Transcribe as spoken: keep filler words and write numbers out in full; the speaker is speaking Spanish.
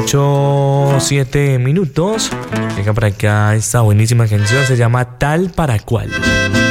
ocho, siete minutos. Llega para acá esta buenísima canción, se llama Tal para Cual.